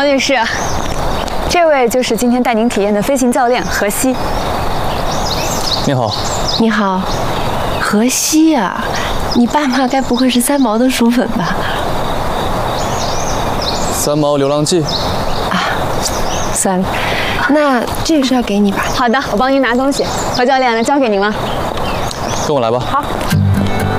王女士，这位就是今天带您体验的飞行教练何西。 你好。 你好，何西呀，你爸妈该不会是三毛的书粉吧？ 三毛《流浪记》 啊，算了，那这个是要给你吧？ 好的，我帮您拿东西。何教练，那交给您了。 跟我来吧。 好。